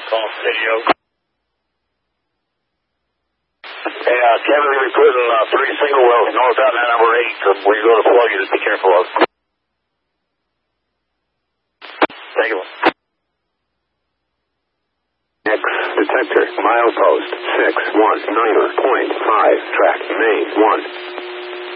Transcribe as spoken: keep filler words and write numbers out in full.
Call City Oak. Hey, uh, Kevin, we're putting uh, three single wells north out of number eight. So when you go to plug, you just be careful of. Thank you. X detector, milepost six one niner point five, track main one.